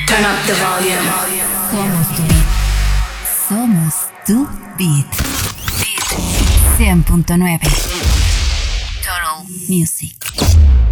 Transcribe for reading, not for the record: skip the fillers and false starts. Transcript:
Turn up the volume. Somos tu beat. 100.9 Total Music.